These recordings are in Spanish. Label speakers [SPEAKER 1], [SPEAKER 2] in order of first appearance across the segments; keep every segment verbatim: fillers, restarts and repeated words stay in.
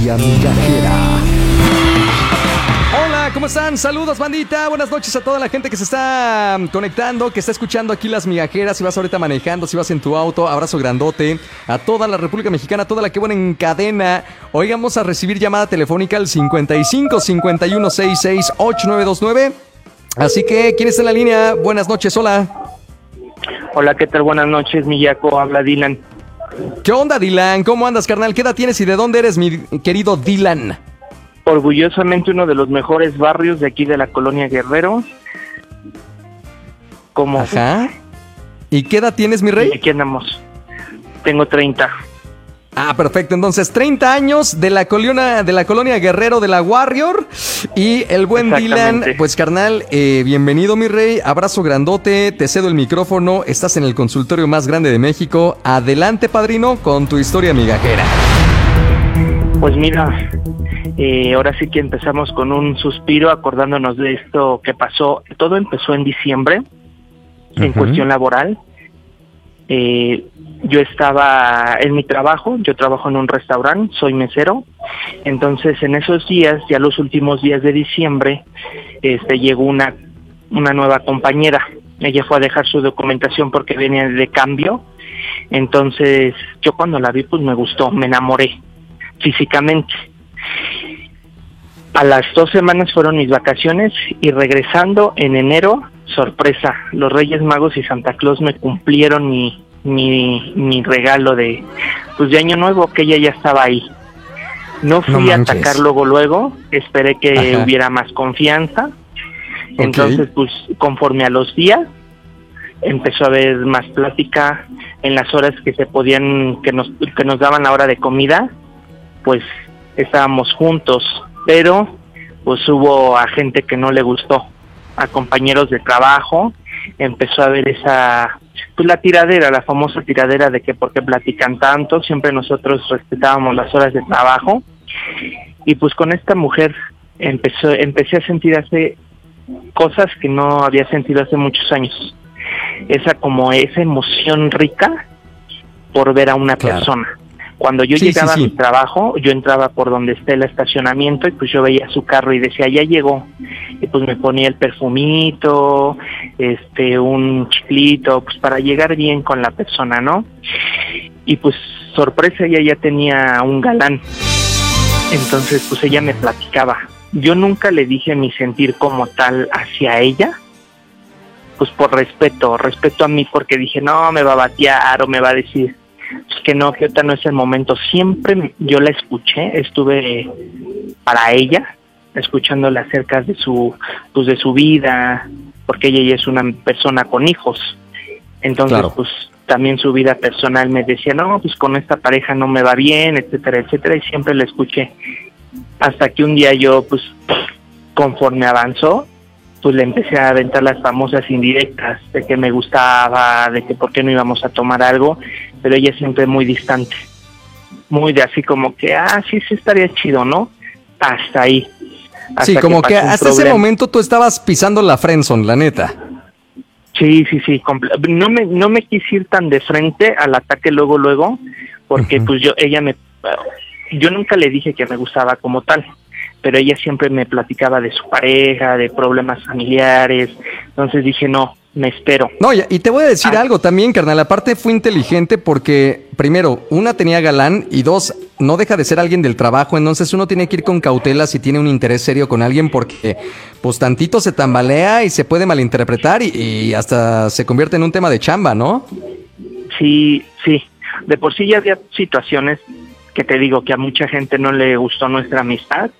[SPEAKER 1] historia migajera.
[SPEAKER 2] Hola, ¿cómo están? Saludos, bandita. Buenas noches a toda la gente que se está conectando, que está escuchando aquí Las Migajeras. Si vas ahorita manejando, si vas en tu auto, abrazo grandote a toda la República Mexicana, a toda la que buena en cadena. Hoy vamos a recibir llamada telefónica al cincuenta y cinco, cincuenta y uno, sesenta y seis, ochenta y nueve veintinueve. Así que, ¿quién está en la línea? Buenas noches, hola.
[SPEAKER 3] Hola, ¿qué tal? Buenas noches, Miyaco. Habla Dylan.
[SPEAKER 2] ¿Qué onda, Dylan? ¿Cómo andas, carnal? ¿Qué edad tienes y de dónde eres, mi querido Dylan?
[SPEAKER 3] Orgullosamente uno de los mejores barrios de aquí de la colonia Guerrero. ¿Cómo?
[SPEAKER 2] Ajá. ¿Y qué edad tienes, mi rey?
[SPEAKER 3] ¿Y aquí andamos? Tengo treinta.
[SPEAKER 2] Ah, perfecto. Entonces, treinta años de la colonia, de la colonia Guerrero de la Warrior. Y el buen Dylan, pues carnal, eh, bienvenido, mi rey. Abrazo grandote, te cedo el micrófono. Estás en el consultorio más grande de México. Adelante, padrino, con tu historia migajera.
[SPEAKER 3] Pues mira, eh, ahora sí que empezamos con un suspiro acordándonos de esto que pasó. Todo empezó en diciembre, uh-huh. en cuestión laboral. Eh, yo estaba en mi trabajo, yo trabajo en un restaurante, soy mesero. Entonces en esos días, ya los últimos días de diciembre, este llegó una, una nueva compañera. Ella fue a dejar su documentación porque venía de cambio. Entonces yo cuando la vi pues me gustó, me enamoré físicamente. A las dos semanas fueron mis vacaciones y regresando en enero, sorpresa, los Reyes Magos y Santa Claus me cumplieron mi mi, mi regalo de pues de Año Nuevo, que ella ya estaba ahí. No fui no a atacar luego luego, esperé que Ajá. hubiera más confianza. Okay. Entonces pues conforme a los días empezó a haber más plática en las horas que se podían, que nos que nos daban la hora de comida, pues estábamos juntos, pero pues hubo a gente que no le gustó, a compañeros de trabajo. Empezó a haber esa, pues la tiradera, la famosa tiradera de que por qué platican tanto. Siempre nosotros respetábamos las horas de trabajo, y pues con esta mujer empezó, empecé a sentir hace cosas que no había sentido hace muchos años. Esa como esa emoción rica por ver a una claro. persona. Cuando yo sí, llegaba sí, sí. a mi trabajo, yo entraba por donde está el estacionamiento y pues yo veía su carro y decía, ya llegó. Y pues me ponía el perfumito, este, un chiclito, pues para llegar bien con la persona, ¿no? Y pues sorpresa, ella ya tenía un galán. Entonces pues ella me platicaba. Yo nunca le dije mi sentir como tal hacia ella, pues por respeto, respeto a mí, porque dije, no, me va a batear o me va a decir pues que no, que ahorita no es el momento. Siempre yo la escuché, estuve para ella, escuchándola acerca de su, pues de su vida, porque ella ya es una persona con hijos. Entonces, claro. pues también su vida personal me decía, no, pues con esta pareja no me va bien, etcétera, etcétera, y siempre la escuché. Hasta que un día yo, pues, conforme avanzó, pues le empecé a aventar las famosas indirectas de que me gustaba, de que por qué no íbamos a tomar algo, pero ella siempre muy distante, muy de así como que, ah, sí, sí estaría chido, ¿no? Hasta ahí. Hasta
[SPEAKER 2] sí, como que, que hasta
[SPEAKER 3] problema.
[SPEAKER 2] Ese momento tú estabas pisando la friendzone, la neta.
[SPEAKER 3] Sí, sí, sí, no me, no me quise ir tan de frente al ataque luego, luego, porque uh-huh. pues yo, ella me, yo nunca le dije que me gustaba como tal, pero ella siempre me platicaba de su pareja, de problemas familiares. Entonces dije, no, me espero.
[SPEAKER 2] No, y te voy a decir ah. algo también, carnal. Aparte fue inteligente porque, primero, una tenía galán y dos, no deja de ser alguien del trabajo. Entonces uno tiene que ir con cautela si tiene un interés serio con alguien, porque pues tantito se tambalea y se puede malinterpretar y, y hasta se convierte en un tema de chamba, ¿no?
[SPEAKER 3] Sí, sí. De por sí ya había situaciones que te digo que a mucha gente no le gustó nuestra amistad.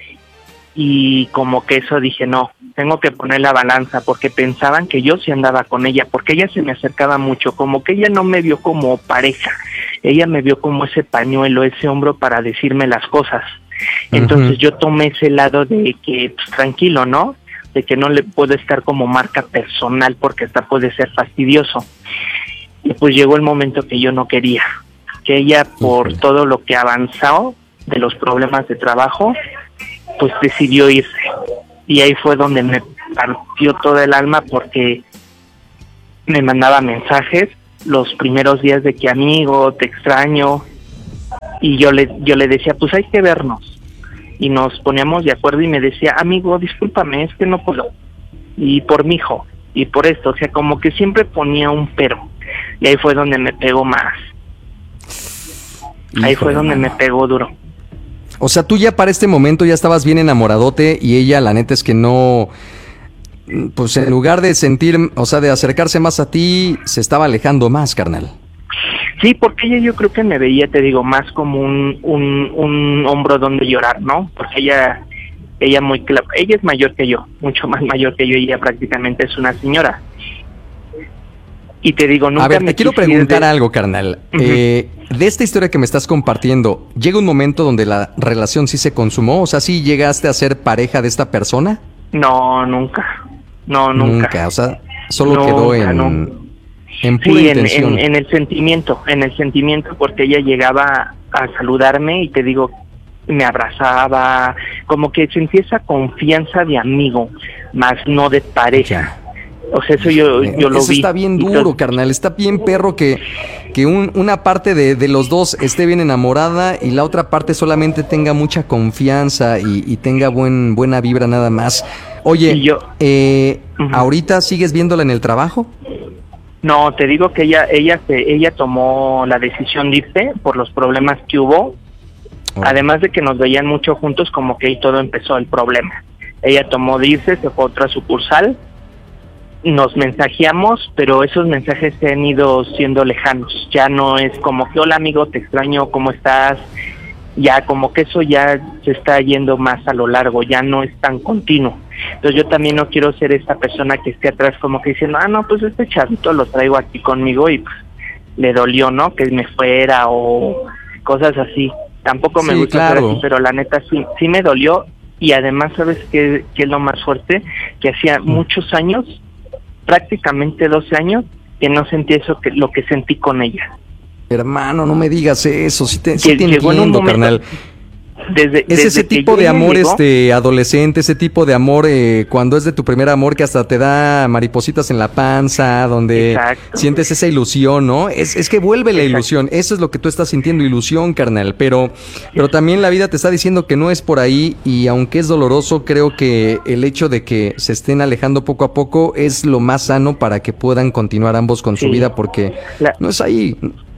[SPEAKER 3] Y como que eso dije, no, tengo que poner la balanza, porque pensaban que yo sí andaba con ella, porque ella se me acercaba mucho, como que ella no me vio como pareja, ella me vio como ese pañuelo, ese hombro para decirme las cosas. Entonces uh-huh. yo tomé ese lado de que, pues, tranquilo, ¿no? De que no le puedo estar como marca personal, porque hasta puede ser fastidioso. Y pues llegó el momento que yo no quería, que ella, por uh-huh. todo lo que avanzó de los problemas de trabajo, pues decidió irse. Y ahí fue donde me partió todo el alma, porque me mandaba mensajes los primeros días de que amigo, te extraño, y yo le yo le decía, pues hay que vernos, y nos poníamos de acuerdo, y me decía, amigo, discúlpame, es que no puedo, y por mi hijo, y por esto, o sea, como que siempre ponía un pero, y ahí fue donde me pegó más,
[SPEAKER 2] Híjole,
[SPEAKER 3] ahí fue donde
[SPEAKER 2] mano.
[SPEAKER 3] me pegó duro.
[SPEAKER 2] O sea, tú ya para este momento ya estabas bien enamoradote y ella, la neta es que no, pues en lugar de sentir, o sea, de acercarse más a ti, se estaba alejando más, carnal.
[SPEAKER 3] Sí, porque ella yo creo que me veía, te digo, más como un, un, un hombro donde llorar, ¿no? Porque ella, ella muy cla- ella es mayor que yo, mucho más mayor que yo, y ella prácticamente es una señora. Y te digo, nunca
[SPEAKER 2] A ver,
[SPEAKER 3] me
[SPEAKER 2] te quiero
[SPEAKER 3] quise ir
[SPEAKER 2] preguntar
[SPEAKER 3] de-
[SPEAKER 2] algo, carnal.
[SPEAKER 3] Ujú.
[SPEAKER 2] Eh, de esta historia que me estás compartiendo, ¿llega un momento donde la relación sí se consumó? O sea, ¿sí llegaste a ser pareja de esta persona?
[SPEAKER 3] No, nunca, no, nunca.
[SPEAKER 2] O sea, solo
[SPEAKER 3] Nunca,
[SPEAKER 2] quedó en,
[SPEAKER 3] no.
[SPEAKER 2] en pura
[SPEAKER 3] Sí, en,
[SPEAKER 2] intención.
[SPEAKER 3] en, en el sentimiento, en el sentimiento, porque ella llegaba a saludarme y te digo, me abrazaba, como que sentí esa confianza de amigo, más no de pareja.
[SPEAKER 2] Ya.
[SPEAKER 3] O sea, eso yo, yo lo
[SPEAKER 2] Eso
[SPEAKER 3] vi.
[SPEAKER 2] está bien
[SPEAKER 3] Y
[SPEAKER 2] duro,
[SPEAKER 3] to-
[SPEAKER 2] carnal. Está bien perro que, que un- una parte de, de los dos esté bien enamorada y la otra parte solamente tenga mucha confianza y, y tenga buen, buena vibra nada más. Oye,
[SPEAKER 3] Y yo-
[SPEAKER 2] eh,
[SPEAKER 3] Ujú.
[SPEAKER 2] ¿ahorita sigues viéndola en el trabajo?
[SPEAKER 3] No, te digo que ella, ella, se, ella tomó la decisión de irse por los problemas que hubo. Además de que nos veían mucho juntos, como que ahí todo empezó el problema. Ella tomó de irse, se fue a otra sucursal, nos mensajeamos, pero esos mensajes se han ido siendo lejanos. Ya no es como que, hola amigo, te extraño, ¿cómo estás? Ya como que eso ya se está yendo más a lo largo, ya no es tan continuo. Entonces yo también no quiero ser esa persona que esté atrás como que diciendo, ah, no, pues este chavito lo traigo aquí conmigo y pues le dolió, ¿no? Que me fuera o cosas así. Tampoco me
[SPEAKER 2] Sí,
[SPEAKER 3] gusta
[SPEAKER 2] claro.
[SPEAKER 3] ser así, pero la neta sí, sí me dolió. Y además, ¿sabes qué, qué es lo más fuerte? Que hacía muchos años, prácticamente doce años, que no sentí eso, que lo que sentí con ella.
[SPEAKER 2] Hermano, no me digas eso. Sí te, sí
[SPEAKER 3] Lle-
[SPEAKER 2] te
[SPEAKER 3] llegó en un
[SPEAKER 2] entiendo,
[SPEAKER 3] momento-
[SPEAKER 2] carnal.
[SPEAKER 3] Desde,
[SPEAKER 2] Es
[SPEAKER 3] desde
[SPEAKER 2] ese
[SPEAKER 3] que
[SPEAKER 2] tipo de
[SPEAKER 3] ella
[SPEAKER 2] amor
[SPEAKER 3] llegó,
[SPEAKER 2] este adolescente, ese tipo de amor eh, cuando es de tu primer amor que hasta te da maripositas en la panza, donde
[SPEAKER 3] Exacto.
[SPEAKER 2] sientes esa ilusión, ¿no? Es, es que vuelve la
[SPEAKER 3] Exacto.
[SPEAKER 2] ilusión, eso es lo que tú estás sintiendo, ilusión, carnal, pero, pero también la vida te está diciendo que no es por ahí y aunque es doloroso, creo que el hecho de que se estén alejando poco a poco es lo más sano para que puedan continuar ambos con su
[SPEAKER 3] Sí.
[SPEAKER 2] vida porque
[SPEAKER 3] La-
[SPEAKER 2] no es ahí.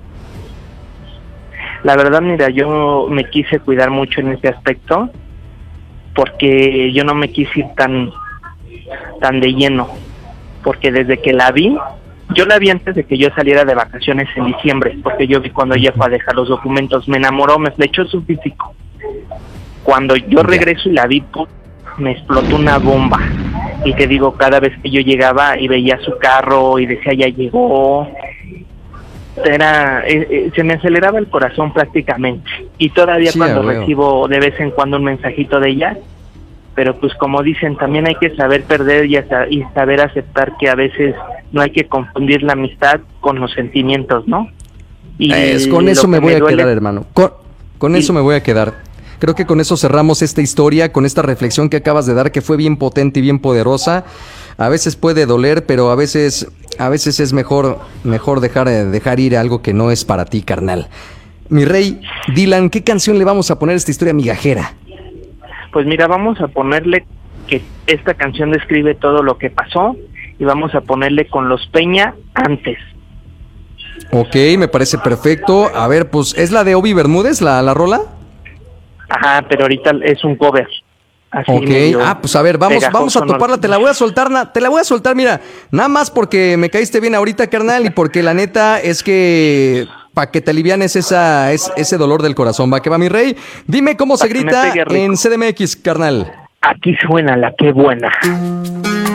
[SPEAKER 3] La verdad, mira, yo me quise cuidar mucho en ese aspecto porque yo no me quise ir tan tan de lleno, porque desde que la vi, yo la vi antes de que yo saliera de vacaciones en diciembre, porque yo vi cuando ella fue a dejar los documentos, me enamoró, me flechó su físico. Cuando yo regreso y la vi, pu- me explotó una bomba. Y te digo, cada vez que yo llegaba y veía su carro y decía, ya llegó, era eh, eh, se me aceleraba el corazón prácticamente. Y todavía
[SPEAKER 2] Sí,
[SPEAKER 3] cuando
[SPEAKER 2] a huevo.
[SPEAKER 3] recibo de vez en cuando un mensajito de ella, pero pues como dicen, también hay que saber perder y, asa- y saber aceptar que a veces no hay que confundir la amistad con los sentimientos, ¿no? Y
[SPEAKER 2] Es, con
[SPEAKER 3] lo
[SPEAKER 2] eso me
[SPEAKER 3] que
[SPEAKER 2] voy a
[SPEAKER 3] duele-
[SPEAKER 2] quedar, hermano. Con, con
[SPEAKER 3] Y-
[SPEAKER 2] eso me voy a quedar. Creo que con eso cerramos esta historia, con esta reflexión que acabas de dar, que fue bien potente y bien poderosa. A veces puede doler, pero a veces, a veces es mejor, mejor dejar, eh, dejar ir algo que no es para ti, carnal. Mi rey, Dylan, ¿qué canción le vamos a poner a esta historia migajera?
[SPEAKER 3] Pues mira, vamos a ponerle que esta canción describe todo lo que pasó y vamos a ponerle con los Peña antes.
[SPEAKER 2] Ok, me parece perfecto. A ver, pues, ¿es la de Obi Bermúdez, la, la rola?
[SPEAKER 3] Ajá, pero ahorita es un cover. Así
[SPEAKER 2] Ok,
[SPEAKER 3] medio
[SPEAKER 2] ah, pues a ver, vamos,
[SPEAKER 3] pegajoso,
[SPEAKER 2] vamos a
[SPEAKER 3] ¿no?
[SPEAKER 2] toparla, te la voy a soltar, na- te la voy a soltar, mira, nada más porque me caíste bien ahorita, carnal, y porque la neta es que para que te alivianes esa, es, ese dolor del corazón, va que va, mi rey. Dime cómo se
[SPEAKER 3] Pa' que me
[SPEAKER 2] grita
[SPEAKER 3] pegue rico.
[SPEAKER 2] en C D M X, carnal.
[SPEAKER 3] Aquí suena la que buena.